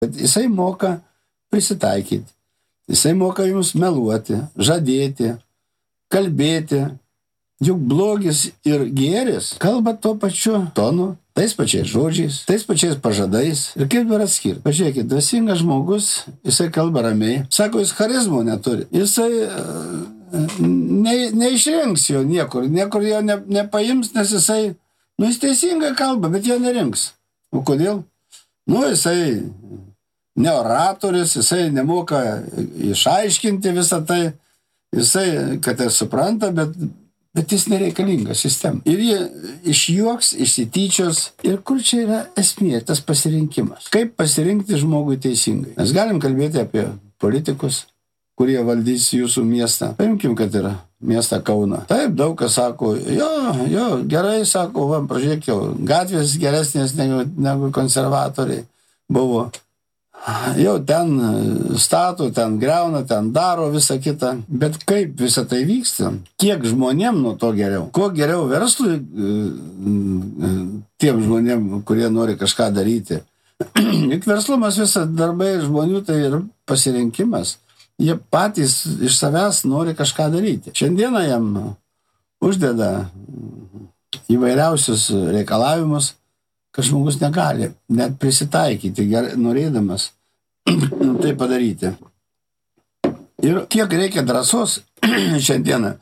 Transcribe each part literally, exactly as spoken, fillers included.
Bet jisai moka prisitaikyti. Jisai moka jums meluoti, žadėti, kalbėti. Juk blogis ir gėris kalba tuo pačiu tonu, tais pačiais žodžiais, tais pačiais pažadais. Ir kaip dar atskirti? Pažiūrėkit, dvasingas žmogus, jisai kalba ramiai. Sako, jis charizmų neturi. Jisai ne, neišrinks jo niekur, niekur jo ne, nepaims, nes jisai, nu jis teisingai kalba, bet jo nerinks. O kodėl? Nu jisai ne oratorius, jisai nemoka išaiškinti visą tai, jisai, kad ir supranta, bet Bet jis nereikalingas sistema. Ir jie išjuoks, išsityčios. Ir kur čia yra esmė, tas pasirinkimas? Kaip pasirinkti žmogui teisingai? Mes galim kalbėti apie politikus, kurie valdys jūsų miestą. Paimkim, kad yra miestą Kauną. Taip, daug kas sako, jo, jo, gerai, sako, va, pražiūrėk jau, gatvės geresnės negu, negu konservatoriai buvo. Jau ten stato, ten greuna, ten daro visą kitą. Bet kaip visą tai vyksta? Kiek žmonėm nuo to geriau? Kuo geriau verslui tiem žmonėm, kurie nori kažką daryti? Juk verslumas visą darbai žmonių tai yra pasirinkimas. Jie patys iš savęs nori kažką daryti. Šiandieną jam uždeda įvairiausius reikalavimus, kad žmogus negali net prisitaikyti, gerai, norėdamas tai padaryti. Ir kiek reikia drąsos šiandieną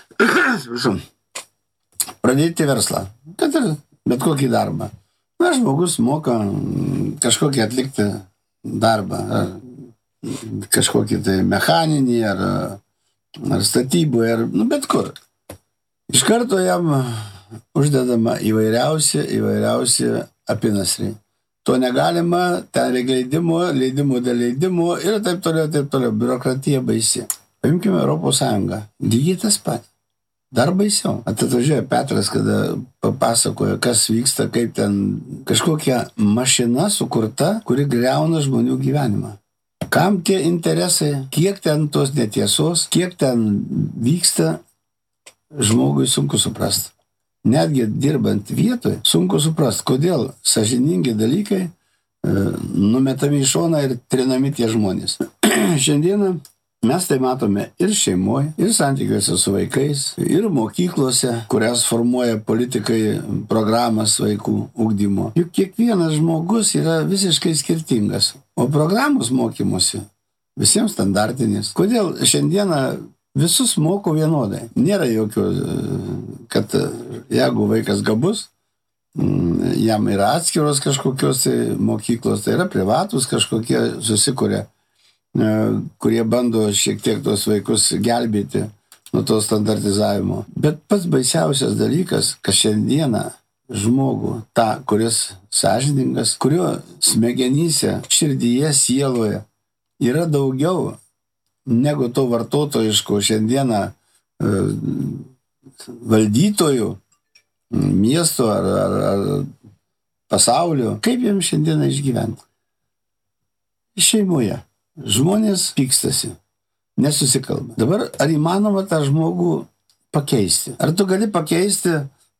pradėti verslą, kad ir bet kokį darbą. Na, žmogus moka kažkokį atlikti darbą, ar kažkokį tai mechaninį, ar, ar statybų, ar nu, bet kur. Iš karto jam uždedama įvairiausi, įvairiausi apynasriai. To negalima, ten reikia leidimo, leidimo dėl leidimo ir taip toliau, taip toliau. Biurokratija baisi. Paimkime Europos Sąjungą. Lygiai tas pat. Dar baisiau. Atvažiuoja Petras, kada papasakoja, kas vyksta, kaip ten kažkokia mašina sukurta, kuri griauna žmonių gyvenimą. Kam tie interesai, kiek ten tos netiesos, kiek ten vyksta, žmogui sunku suprasti. Netgi dirbant vietoje, sunku suprasti, kodėl sąžiningi dalykai e, numetami į šoną ir trinami tie žmonės. Šiandieną mes tai matome ir šeimoje, ir santykiuose su vaikais, ir mokyklose, kurias formuoja politikai programas vaikų ugdymo. Juk kiekvienas žmogus yra visiškai skirtingas, o programos mokymosi visiems standartinis. Kodėl šiandieną visus moko vienodai. Nėra jokio, kad jeigu vaikas gabus, jam yra atskiros kažkokios mokyklos, tai yra privatus kažkokie susikuria, kurie bando šiek tiek tos vaikus gelbėti nuo to standartizavimo. Bet pats baisiausias dalykas, kad šiandieną žmogų, tą, kuris sąžiningas, kurio smegenyse, širdyje, sieloje yra daugiau negu to vartotojiško šiandieną e, valdytojų miesto ar, ar, ar pasaulio. Kaip jiems šiandieną išgyventi? Šeimoje. Žmonės pykstasi, nesusikalba. Dabar ar įmanoma tą žmogų pakeisti? Ar tu gali pakeisti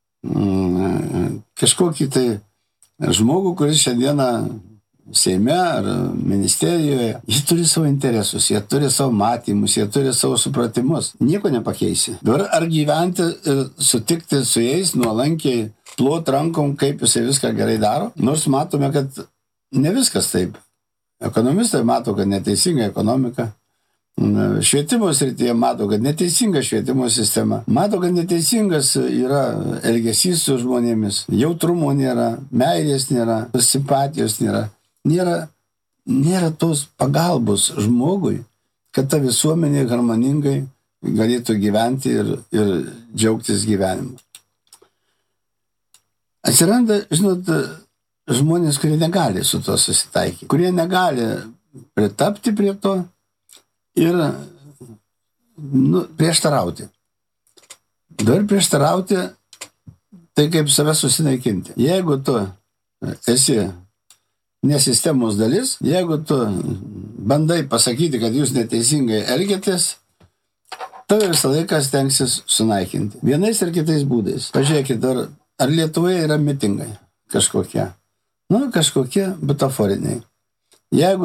mm, kažkokį tai žmogų, kuris šiandieną Seime ar ministerijoje, jie turi savo interesus, jie turi savo matymus, jie turi savo supratimus. Nieko nepakeisi. Dabar ar gyventi ir sutikti su jais nuolankiai, plot rankom, kaip jisai viską gerai daro? Nors matome, kad ne viskas taip. Ekonomistai mato, kad neteisinga ekonomika. Švietimo srityje mato, kad neteisinga švietimo sistema. Mato, kad neteisingas yra elgesys su žmonėmis. Jautrumo nėra, meilės nėra, simpatijos nėra. Nėra, nėra tos pagalbos žmogui, kad ta visuomenė harmoningai galėtų gyventi ir, ir džiaugtis gyvenimu. Atsiranda, žinot, žmonės, kurie negali su to susitaikyti, kurie negali pritapti prie to ir nu, prieštarauti. Dar prieštarauti, tai kaip save susinaikinti. Jeigu tu esi ne sistemos dalis, jeigu tu bandai pasakyti, kad jūs neteisingai elgiatės, tave visą laiką stengsis sunaikinti. Vienais ir kitais būdais. Pažiūrėkit, ar, ar Lietuvoje yra mitingai kažkokie. Nu, kažkokie butaforiniai. Jeigu